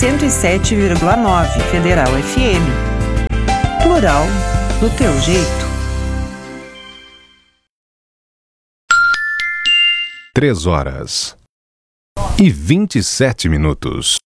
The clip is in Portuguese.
107,9 Federal FM. Plural do teu jeito. 3 horas e 27 minutos.